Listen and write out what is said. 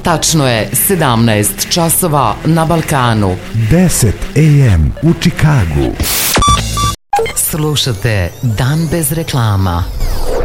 Tačno je 17 časova na Balkanu. 10 AM u Čikagu. Slušate Dan bez reklama.